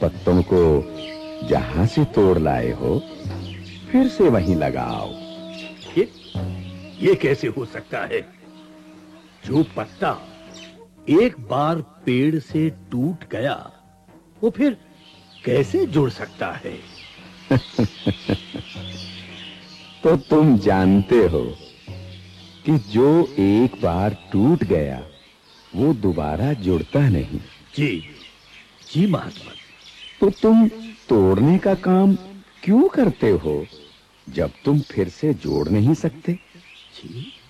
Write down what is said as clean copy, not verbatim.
पत्तों को जहां से तोड़ लाए हो फिर से वहीं लगाओ। ये कैसे हो सकता है? जो पत्ता एक बार पेड़ से टूट गया वो फिर कैसे जुड़ सकता है? तो तुम जानते हो कि जो एक बार टूट गया वो दोबारा जुड़ता नहीं। जी जी महात्मा। तो तुम तोड़ने का काम क्यों करते हो जब तुम फिर से जोड़ नहीं सकते? जी